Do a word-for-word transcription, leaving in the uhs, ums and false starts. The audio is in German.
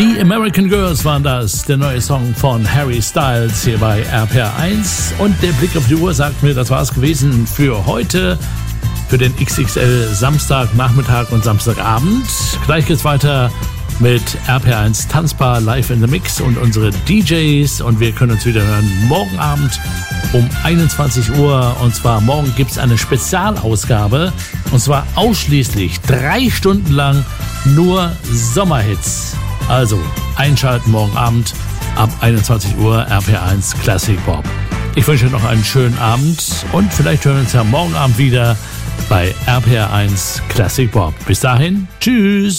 Die American Girls waren das, der neue Song von Harry Styles hier bei R P R eins. Und der Blick auf die Uhr sagt mir, das war es gewesen für heute, für den X X L Samstagnachmittag und Samstagabend. Gleich geht's weiter mit R P R eins Tanzbar live in the Mix und unsere D Js. Und wir können uns wieder hören morgen Abend um einundzwanzig Uhr. Und zwar morgen gibt's eine Spezialausgabe. Und zwar ausschließlich drei Stunden lang nur Sommerhits. Also einschalten morgen Abend ab einundzwanzig Uhr R P R eins Classic Pop. Ich wünsche euch noch einen schönen Abend und vielleicht hören wir uns ja morgen Abend wieder bei R P R eins Classic Pop. Bis dahin, tschüss!